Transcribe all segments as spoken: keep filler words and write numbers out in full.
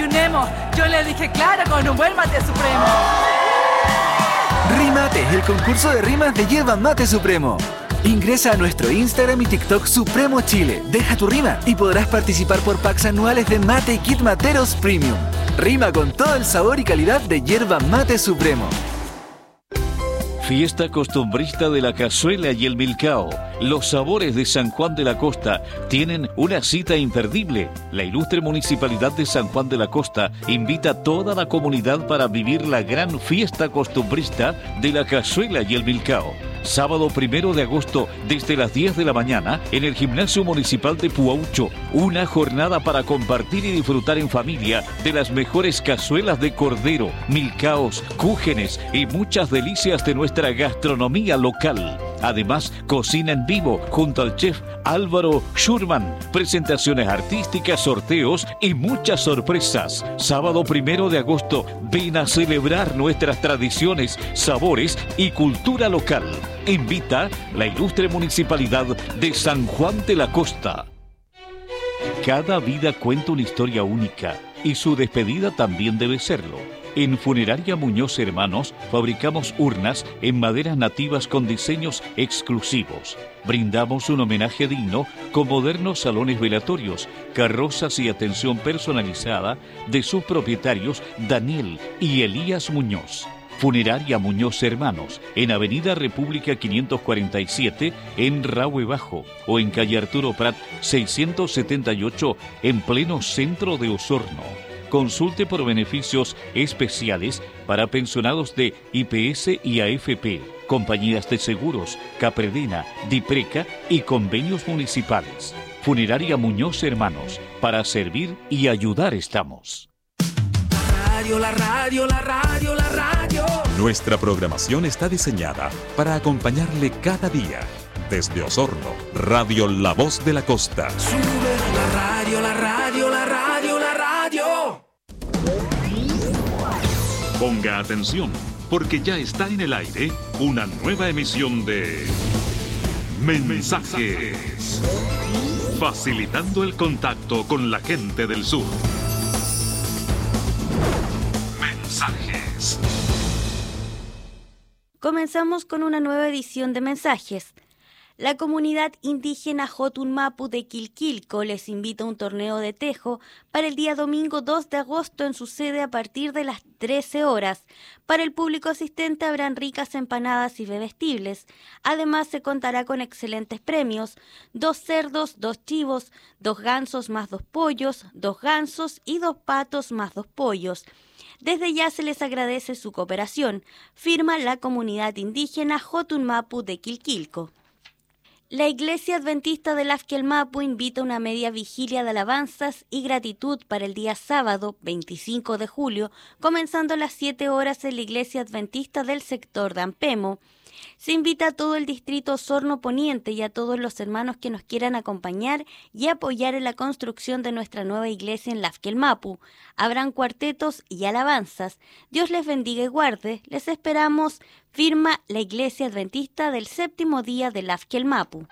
y un emo. Yo le dije claro con un buen mate supremo. Rimate, el concurso de rimas de Yerba Mate Supremo. Ingresa a nuestro Instagram y TikTok Supremo Chile, deja tu rima y podrás participar por packs anuales de mate y kit materos premium. Rima con todo el sabor y calidad de Yerba Mate Supremo. Fiesta costumbrista de la cazuela y el milcao. Los sabores de San Juan de la Costa tienen una cita imperdible. La ilustre Municipalidad de San Juan de la Costa invita a toda la comunidad para vivir la gran fiesta costumbrista de la cazuela y el milcao. Sábado primero de agosto, desde las diez de la mañana, en el Gimnasio Municipal de Puaucho, una jornada para compartir y disfrutar en familia de las mejores cazuelas de cordero, milcaos, cúgenes y muchas delicias de nuestra gastronomía local. Además, cocina en vivo junto al chef Álvaro Schurman, presentaciones artísticas, sorteos y muchas sorpresas. Sábado primero de agosto, ven a celebrar nuestras tradiciones, sabores y cultura local. Invita la ilustre Municipalidad de San Juan de la Costa. Cada vida cuenta una historia única y su despedida también debe serlo. En Funeraria Muñoz Hermanos fabricamos urnas en maderas nativas con diseños exclusivos. Brindamos un homenaje digno con modernos salones velatorios, carrozas y atención personalizada de sus propietarios Daniel y Elías Muñoz. Funeraria Muñoz Hermanos, en Avenida República quinientos cuarenta y siete, en Rahue Bajo, o en calle Arturo Prat seiscientos setenta y ocho, en pleno centro de Osorno. Consulte por beneficios especiales para pensionados de I P S y A F P, compañías de seguros, Capredena, Dipreca y convenios municipales. Funeraria Muñoz Hermanos, para servir y ayudar estamos. La radio, la radio, la radio, la radio. Nuestra programación está diseñada para acompañarle cada día. Desde Osorno, Radio La Voz de la Costa. Sube la radio, la radio, la radio, la radio. Ponga atención, porque ya está en el aire una nueva emisión de Mensajes, facilitando el contacto con la gente del sur. Mensajes. Comenzamos con una nueva edición de Mensajes. La comunidad indígena Jotun Mapu de Quilquilco les invita a un torneo de tejo para el día domingo dos de agosto en su sede a partir de las trece horas. Para el público asistente habrán ricas empanadas y bebestibles. Además se contará con excelentes premios: dos cerdos, dos chivos, dos gansos más dos pollos, dos gansos y dos patos más dos pollos. Desde ya se les agradece su cooperación. Firma la comunidad indígena Jotun Mapu de Quilquilco. La Iglesia Adventista del Afkelmapu invita a una media vigilia de alabanzas y gratitud para el día sábado veinticinco de julio, comenzando a las siete horas en la Iglesia Adventista del sector de Ampemo. Se invita a todo el distrito Osorno Poniente y a todos los hermanos que nos quieran acompañar y apoyar en la construcción de nuestra nueva iglesia en Lafkelmapu. Habrán cuartetos y alabanzas. Dios les bendiga y guarde. Les esperamos. Firma la Iglesia Adventista del séptimo día de Lafkelmapu.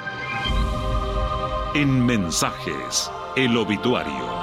En Mensajes, el obituario.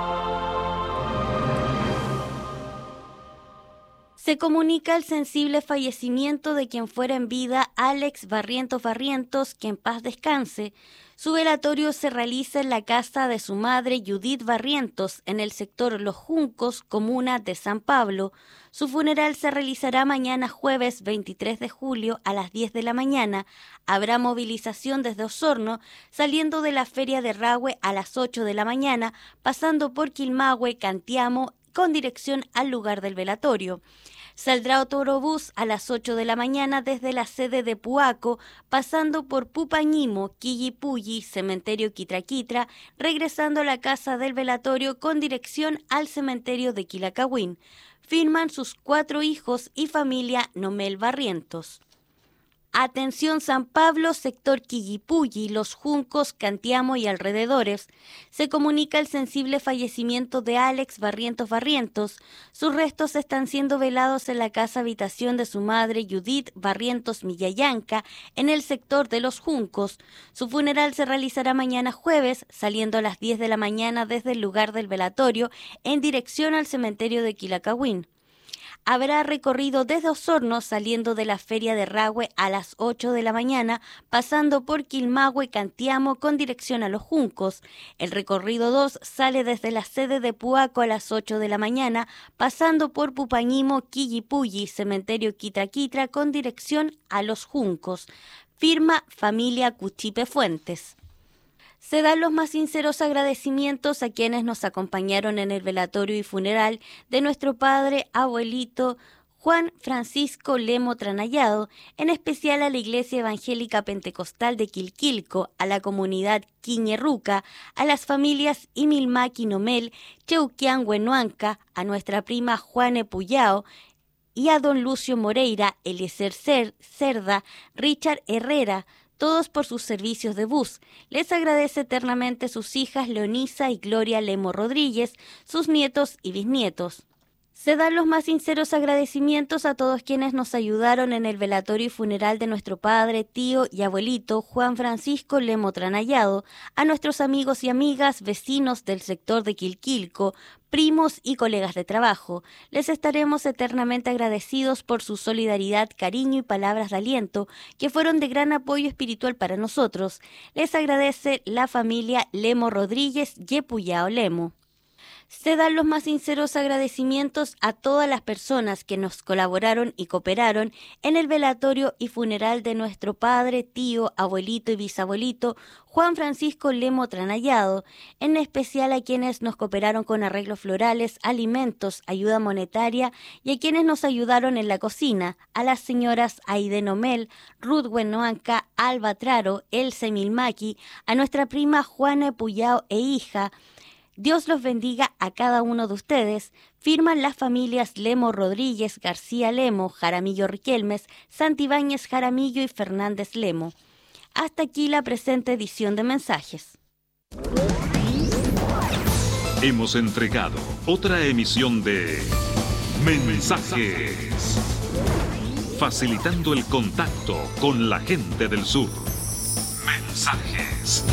Se comunica el sensible fallecimiento de quien fuera en vida Alex Barrientos Barrientos, que en paz descanse. Su velatorio se realiza en la casa de su madre Judith Barrientos, en el sector Los Juncos, comuna de San Pablo. Su funeral se realizará mañana jueves veintitrés de julio a las diez de la mañana. Habrá movilización desde Osorno, saliendo de la feria de Rahue a las ocho de la mañana, pasando por Quilmahue, Cantiamo, con dirección al lugar del velatorio. Saldrá otro bus a las ocho de la mañana desde la sede de Puaco, pasando por Pupañimo, Quillipulli, Cementerio Quitraquitra, regresando a la casa del velatorio con dirección al cementerio de Quilacahuín. Firman sus cuatro hijos y familia Nomel Barrientos. Atención San Pablo, sector Quillipulli, Los Juncos, Cantiamo y alrededores. Se comunica el sensible fallecimiento de Alex Barrientos Barrientos. Sus restos están siendo velados en la casa habitación de su madre Judith Barrientos Millayanca, en el sector de Los Juncos. Su funeral se realizará mañana jueves, saliendo a las diez de la mañana desde el lugar del velatorio en dirección al cementerio de Quilacahuín. Habrá recorrido desde Osorno, saliendo de la feria de Rahue a las ocho de la mañana, pasando por Quilmahue, Cantiamo con dirección a Los Juncos. El recorrido dos sale desde la sede de Puaco a las ocho de la mañana, pasando por Pupañimo, Quillipulli, cementerio Quitra Quitra con dirección a Los Juncos. Firma Familia Cuchipe Fuentes. Se dan los más sinceros agradecimientos a quienes nos acompañaron en el velatorio y funeral de nuestro padre abuelito Juan Francisco Lemo Tranallado, en especial a la Iglesia Evangélica Pentecostal de Quilquilco, a la comunidad Quiñerruca, a las familias Imilmaki Nomel, Cheuquián Huenuanca, a nuestra prima Juane Puyao y a don Lucio Moreira, Eliezer Cerda, Richard Herrera, todos por sus servicios de bus. Les agradece eternamente sus hijas Leonisa y Gloria Lemo Rodríguez, sus nietos y bisnietos. Se dan los más sinceros agradecimientos a todos quienes nos ayudaron en el velatorio y funeral de nuestro padre, tío y abuelito Juan Francisco Lemo Tranallado, a nuestros amigos y amigas, vecinos del sector de Quilquilco, primos y colegas de trabajo. Les estaremos eternamente agradecidos por su solidaridad, cariño y palabras de aliento, que fueron de gran apoyo espiritual para nosotros. Les agradece la familia Lemo Rodríguez Yepuyao Lemo. Se dan los más sinceros agradecimientos a todas las personas que nos colaboraron y cooperaron en el velatorio y funeral de nuestro padre, tío, abuelito y bisabuelito Juan Francisco Lemo Tranallado, en especial a quienes nos cooperaron con arreglos florales, alimentos, ayuda monetaria y a quienes nos ayudaron en la cocina, a las señoras Aide Nomel, Ruth Huenuanca, Alba Traro, Elsa Milmaki, a nuestra prima Juana Puyao e hija. Dios los bendiga a cada uno de ustedes. Firman las familias Lemo Rodríguez, García Lemo, Jaramillo Riquelmes, Santibáñez Jaramillo y Fernández Lemo. Hasta aquí la presente edición de mensajes. Hemos entregado otra emisión de Mensajes, facilitando el contacto con la gente del sur. Mensajes.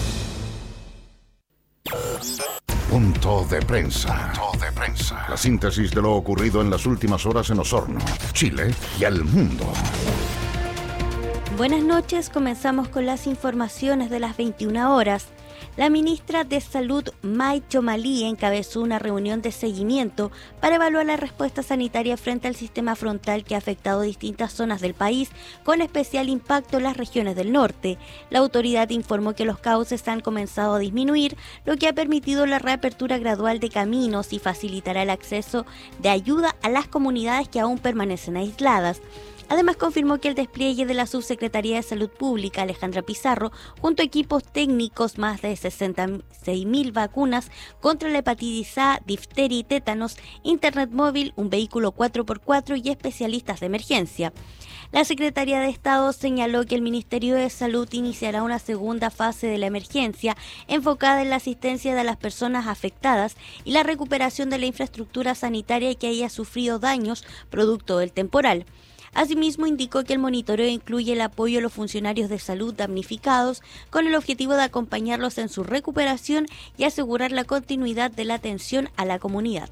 Punto de prensa. Punto de prensa. La síntesis de lo ocurrido en las últimas horas en Osorno, Chile y el mundo. Buenas noches, comenzamos con las informaciones de las veintiuna horas. La ministra de Salud, May Chomalí, encabezó una reunión de seguimiento para evaluar la respuesta sanitaria frente al sistema frontal que ha afectado distintas zonas del país, con especial impacto en las regiones del norte. La autoridad informó que los cauces han comenzado a disminuir, lo que ha permitido la reapertura gradual de caminos y facilitará el acceso de ayuda a las comunidades que aún permanecen aisladas. Además, confirmó que el despliegue de la Subsecretaría de Salud Pública, Alejandra Pizarro, junto a equipos técnicos, más de sesenta y seis mil vacunas contra la hepatitis A, difteria y tétanos, internet móvil, un vehículo cuatro por cuatro y especialistas de emergencia. La Secretaría de Estado señaló que el Ministerio de Salud iniciará una segunda fase de la emergencia enfocada en la asistencia de las personas afectadas y la recuperación de la infraestructura sanitaria que haya sufrido daños producto del temporal. Asimismo, indicó que el monitoreo incluye el apoyo a los funcionarios de salud damnificados con el objetivo de acompañarlos en su recuperación y asegurar la continuidad de la atención a la comunidad.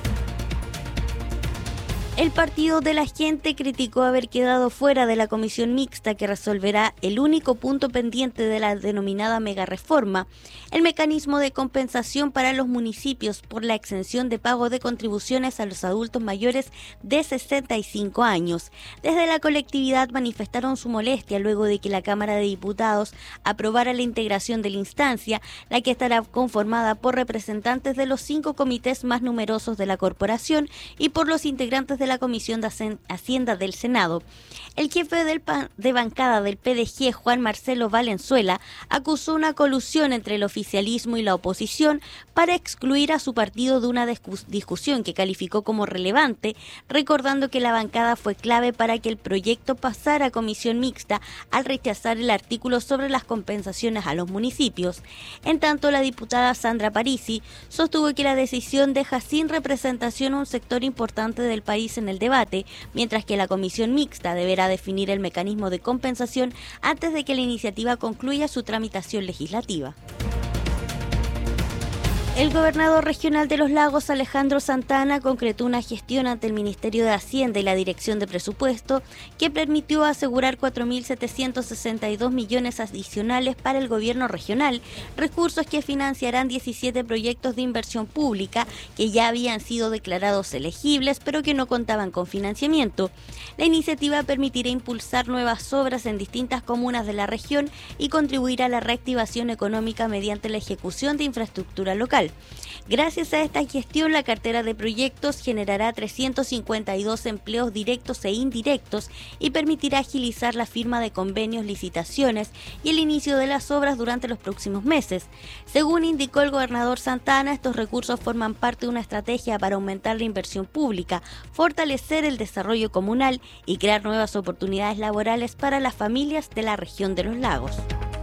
El Partido de la Gente criticó haber quedado fuera de la comisión mixta que resolverá el único punto pendiente de la denominada megareforma, el mecanismo de compensación para los municipios por la exención de pago de contribuciones a los adultos mayores de sesenta y cinco años. Desde la colectividad manifestaron su molestia luego de que la Cámara de Diputados aprobara la integración de la instancia, la que estará conformada por representantes de los cinco comités más numerosos de la corporación y por los integrantes de la la Comisión de Hacienda del Senado. El jefe del pa- de bancada del P D G, Juan Marcelo Valenzuela, acusó una colusión entre el oficialismo y la oposición para excluir a su partido de una discus- discusión que calificó como relevante, recordando que la bancada fue clave para que el proyecto pasara a comisión mixta al rechazar el artículo sobre las compensaciones a los municipios. En tanto, la diputada Sandra Parisi sostuvo que la decisión deja sin representación a un sector importante del país en el debate, mientras que la comisión mixta deberá definir el mecanismo de compensación antes de que la iniciativa concluya su tramitación legislativa. El gobernador regional de Los Lagos, Alejandro Santana, concretó una gestión ante el Ministerio de Hacienda y la Dirección de Presupuesto que permitió asegurar cuatro mil setecientos sesenta y dos millones adicionales para el gobierno regional, recursos que financiarán diecisiete proyectos de inversión pública que ya habían sido declarados elegibles pero que no contaban con financiamiento. La iniciativa permitirá impulsar nuevas obras en distintas comunas de la región y contribuirá a la reactivación económica mediante la ejecución de infraestructura local. Gracias a esta gestión, la cartera de proyectos generará trescientos cincuenta y dos empleos directos e indirectos y permitirá agilizar la firma de convenios, licitaciones y el inicio de las obras durante los próximos meses. Según indicó el gobernador Santana, estos recursos forman parte de una estrategia para aumentar la inversión pública, fortalecer el desarrollo comunal y crear nuevas oportunidades laborales para las familias de la región de Los Lagos.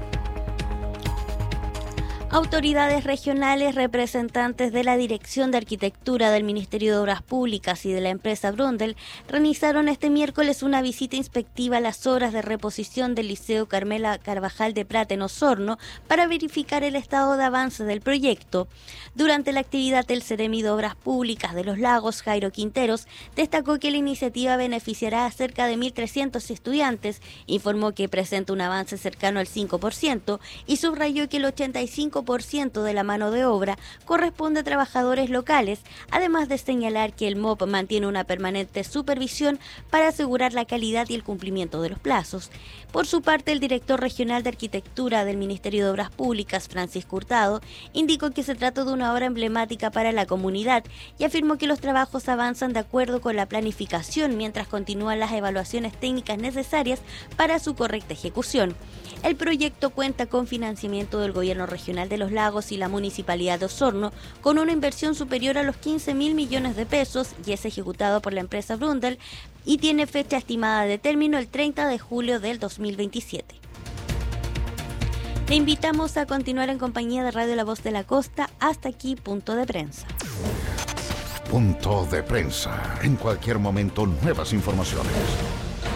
Autoridades regionales, representantes de la Dirección de Arquitectura del Ministerio de Obras Públicas y de la empresa Brundel realizaron este miércoles una visita inspectiva a las obras de reposición del Liceo Carmela Carvajal de Prat en Osorno para verificar el estado de avance del proyecto. Durante la actividad, el Seremi de Obras Públicas de Los Lagos, Jairo Quinteros, destacó que la iniciativa beneficiará a cerca de mil trescientos estudiantes, informó que presenta un avance cercano al cinco por ciento y subrayó que el ochenta y cinco por ciento de la mano de obra corresponde a trabajadores locales, además de señalar que el M O P mantiene una permanente supervisión para asegurar la calidad y el cumplimiento de los plazos. Por su parte, el director regional de Arquitectura del Ministerio de Obras Públicas, Francisco Hurtado, indicó que se trata de una obra emblemática para la comunidad y afirmó que los trabajos avanzan de acuerdo con la planificación mientras continúan las evaluaciones técnicas necesarias para su correcta ejecución. El proyecto cuenta con financiamiento del Gobierno Regional de Los Lagos y la Municipalidad de Osorno, con una inversión superior a los quince mil millones de pesos y es ejecutado por la empresa Brundel y tiene fecha estimada de término el treinta de julio del dos mil veintisiete. Te invitamos a continuar en compañía de Radio La Voz de la Costa. Hasta aquí, Punto de Prensa. Punto de Prensa. En cualquier momento, nuevas informaciones.